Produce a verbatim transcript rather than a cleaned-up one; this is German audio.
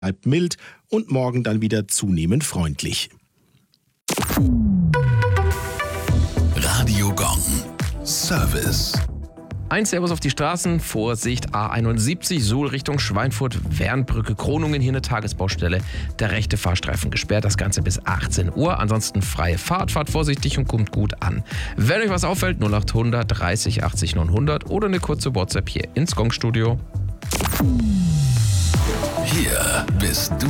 bleibt mild und morgen dann wieder zunehmend freundlich. Radio Gong. Service. Ein Servus auf die Straßen, Vorsicht A einundsiebzig, Suhl Richtung Schweinfurt, Wernbrücke, Kronungen, hier eine Tagesbaustelle. Der rechte Fahrstreifen gesperrt, das Ganze bis achtzehn Uhr. Ansonsten freie Fahrt, fahrt vorsichtig und kommt gut an. Wenn euch was auffällt, null acht hundert dreißig achtzig neunhundert oder eine kurze WhatsApp hier ins Gong-Studio. Hier bist du